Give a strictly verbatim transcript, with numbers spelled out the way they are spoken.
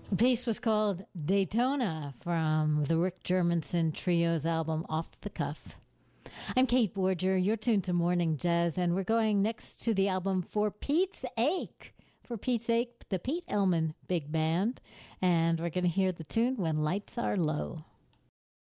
The piece was called Daytona from the Rick Germanson Trio's album Off the Cuff. I'm Kate Borger. You're tuned to Morning Jazz, and we're going next to the album For Pete's Ache. For Pete's Ache, the Pete Elman Big Band. And we're going to hear the tune When Lights Are Low.